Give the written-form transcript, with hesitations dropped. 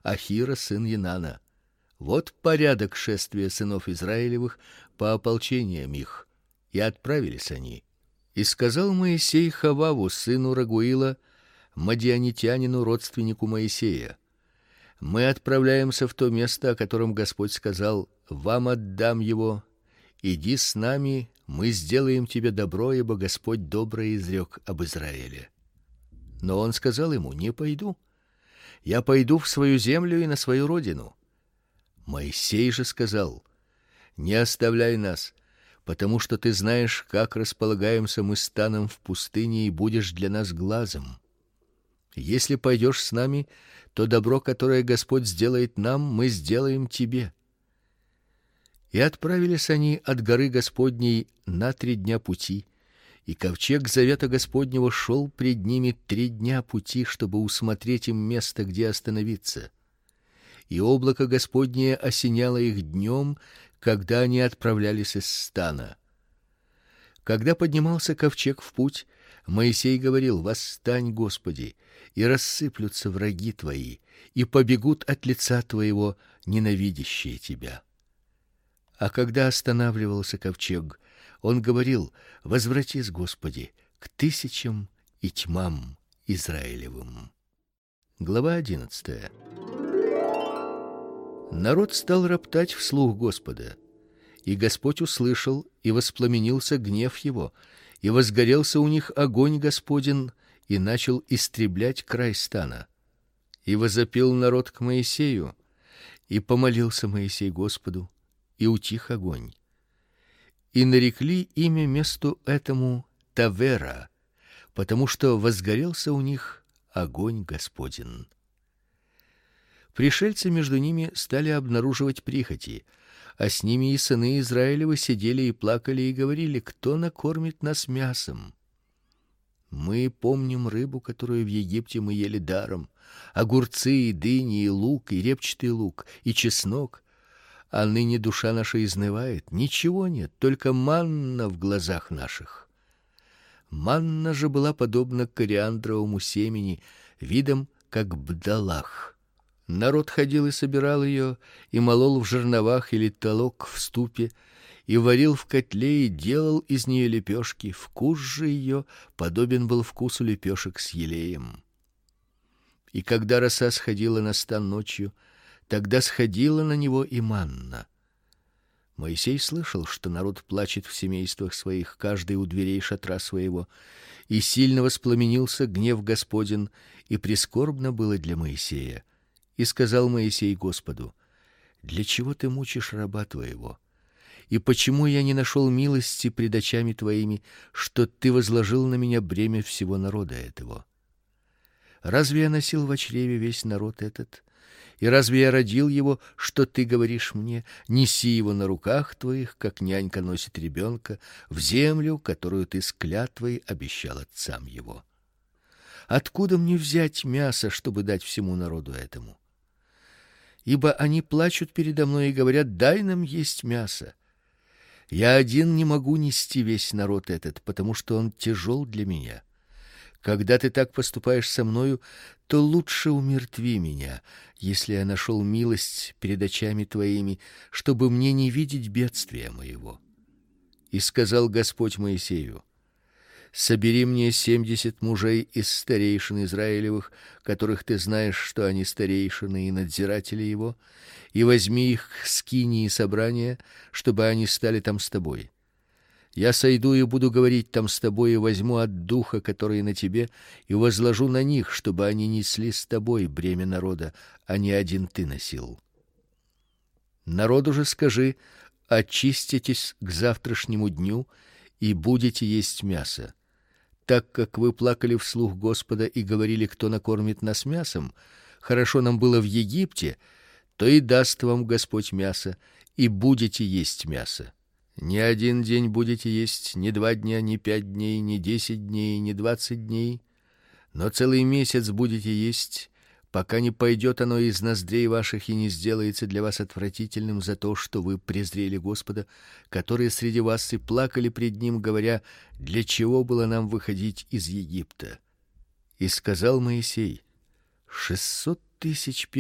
Ахира сын Енана. Вот порядок шествия сынов Израилевых по ополчениям их. И отправились они. И сказал Моисей Хававу, сыну Рагуила, мадианитянину, родственнику Моисея: мы отправляемся в то место, о котором Господь сказал: вам отдам его. Иди с нами, мы сделаем тебе добро, ибо Господь доброе изрек об Израиле. Но он сказал ему: не пойду. Я пойду в свою землю и на свою родину. Моисей же сказал: не оставляй нас, потому что ты знаешь, как располагаемся мы станом в пустыне, и будешь для нас глазом. Если пойдешь с нами, то добро, которое Господь сделает нам, мы сделаем тебе. И отправились они от горы Господней на 3 дня пути, и ковчег завета Господнего шел пред ними 3 дня пути, чтобы усмотреть им место, где остановиться. И облако Господнее осеняло их днем, когда они отправлялись из стана. Когда поднимался ковчег в путь, Моисей говорил: восстань, Господи, и рассыплются враги твои, и побегут от лица твоего ненавидящие тебя. А когда останавливался ковчег, он говорил: возвратись, Господи, к тысячам и тьмам Израилевым. Глава 11. Народ стал роптать вслух Господа, и Господь услышал, и воспламенился гнев его, и возгорелся у них огонь Господень, и начал истреблять край стана. И возопил народ к Моисею, и помолился Моисей Господу, и утих огонь. И нарекли имя месту этому Тавера, потому что возгорелся у них огонь Господень. Пришельцы между ними стали обнаруживать прихоти, а с ними и сыны Израилевы сидели и плакали и говорили: кто накормит нас мясом? Мы помним рыбу, которую в Египте мы ели даром, огурцы и дыни и лук и репчатый лук и чеснок. А ныне душа наша изнывает, ничего нет, только манна в глазах наших. Манна же была подобна кориандровому семени, видом как бдалах. Народ ходил и собирал ее, и молол в жерновах или толок в ступе, и варил в котле, и делал из нее лепешки. Вкус же ее подобен был вкусу лепешек с елеем. И когда роса сходила на стан ночью, тогда сходила на него и манна. Моисей слышал, что народ плачет в семействах своих, каждый у дверей шатра своего, и сильно воспламенился гнев Господень, и прискорбно было для Моисея. И сказал Моисей Господу: для чего ты мучишь раба твоего? И почему я не нашел милости пред очами твоими, что ты возложил на меня бремя всего народа этого? Разве я носил во чреве весь народ этот? И разве я родил его, что ты говоришь мне: неси его на руках твоих, как нянька носит ребенка, в землю, которую ты с клятвой обещал отцам его? Откуда мне взять мясо, чтобы дать всему народу этому? Ибо они плачут передо мной и говорят: дай нам есть мясо. Я один не могу нести весь народ этот, потому что он тяжел для меня. Когда ты так поступаешь со мною, то лучше умертви меня, если я нашел милость перед очами твоими, чтобы мне не видеть бедствия моего. И сказал Господь Моисею: собери мне 70 мужей из старейшин Израилевых, которых ты знаешь, что они старейшины и надзиратели его, и возьми их к скинии собрания, чтобы они стали там с тобой. Я сойду и буду говорить там с тобой, и возьму от духа, который на тебе, и возложу на них, чтобы они несли с тобой бремя народа, а не один ты носил. Народу же скажи: очиститесь к завтрашнему дню и будете есть мясо. Так как вы плакали вслух Господа и говорили: кто накормит нас мясом? Хорошо нам было в Египте, то и даст вам Господь мясо, и будете есть мясо. Не один день будете есть, не 2 дня, не 5 дней, не 10 дней, не 20 дней, но целый месяц будете есть, пока не пойдет оно из ноздрей ваших и не сделается для вас отвратительным за то, что вы презрели Господа, который среди вас и плакали пред ним, говоря: для чего было нам выходить из Египта? И сказал Моисей: 600 000